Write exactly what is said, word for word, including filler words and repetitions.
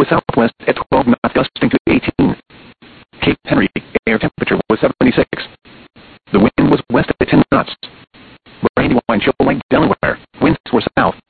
was southwest at twelve knots, gusting to eighteen. Cape Henry, air temperature was seventy-six. The wind was west at ten knots. Brandywine, Shoal Lake, Delaware, winds were south